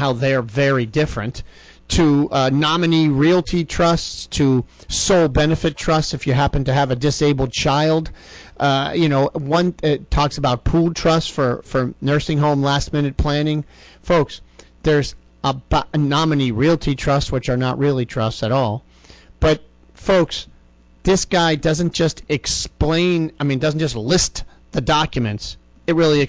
how they're very different, to nominee realty trusts, to sole benefit trusts if you happen to have a disabled child. One talks about pooled trusts for nursing home last minute planning. Folks, there's a nominee realty trusts, which are not really trusts at all. But folks, this guy doesn't just doesn't just list the documents. It really